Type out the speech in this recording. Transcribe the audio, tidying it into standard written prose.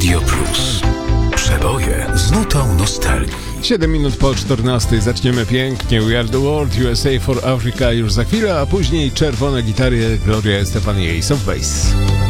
Radio Plus. Przeboje z nutą nostalgii. 7 minut po 14 zaczniemy pięknie. We Are The World, USA for Africa już za chwilę, a później czerwone gitary Gloria Estefan i Ace of Base.